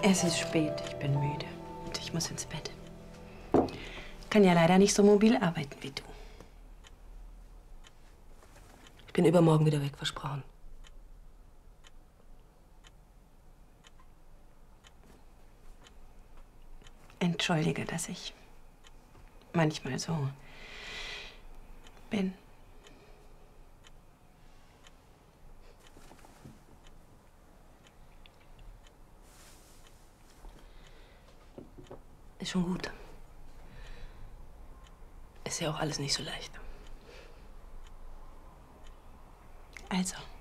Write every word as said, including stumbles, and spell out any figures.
Es ist spät, ich bin müde und ich muss ins Bett. Kann ja leider nicht so mobil arbeiten wie du. Ich bin übermorgen wieder weg, versprochen. Entschuldige, dass ich manchmal so bin. Ist schon gut. Ist ja auch alles nicht so leicht. Also.